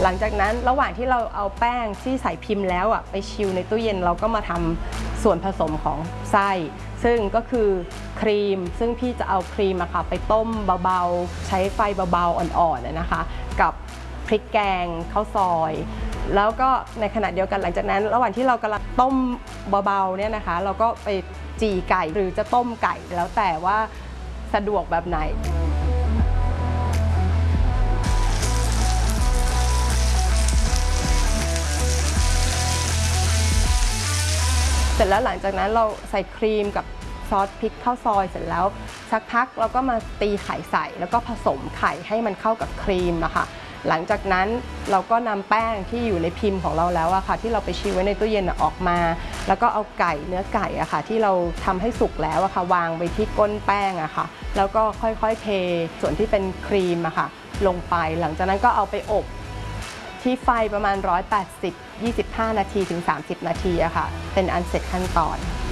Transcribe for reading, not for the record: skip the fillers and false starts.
ลังจากนั้นระหว่างที่เราเอาแป้งที่ใส่พิมพ์แล้วไปชิลในตู้เย็นเราก็มาทำส่วนผสมของไส้ซึ่งก็คือครีมซึ่งพี่จะเอาครีมไปต้มเบาๆใช้ไฟเบาๆอ่อนๆนะคะกับพริกแกงข้าวซอยแล้วก็ในขณะเดียวกันหลังจากนั้นระหว่างที่เรากำลังต้มเบาๆเนี่ยนะคะเราก็ไปจี่ไก่หรือจะต้มไก่แล้วแต่ว่าสะดวกแบบไหนเสร็จแล้วหลังจากนั้นเราใส่ครีมกับซอสพริกข้าวซอยเสร็จแล้วสักพักเราก็มาตีไข่ใส่แล้วก็ผสมไข่ให้มันเข้ากับครีมนะคะหลังจากนั้นเราก็นำแป้งที่อยู่ในพิมพ์ของเราแล้วค่ะที่เราไปชิลไว้ในตู้เย็นออกมาแล้วก็เอาเนื้อไก่ค่ะที่เราทำให้สุกแล้วค่ะวางไว้ที่ก้นแป้งค่ะแล้วก็ค่อยๆเทส่วนที่เป็นครีมค่ะลงไปหลังจากนั้นก็เอาไปอบที่ไฟประมาณ180 25 นาทีถึง 30 นาทีค่ะเป็นอันเสร็จขั้นตอน